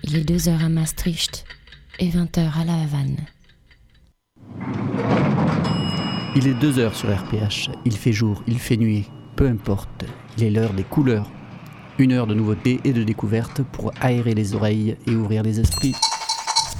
Il est 2h à Maastricht et 20h à La Havane. Il est 2h sur RPH. Il fait jour, il fait nuit, peu importe. Il est l'heure des couleurs. 1 heure de nouveautés et de découvertes pour aérer les oreilles et ouvrir les esprits.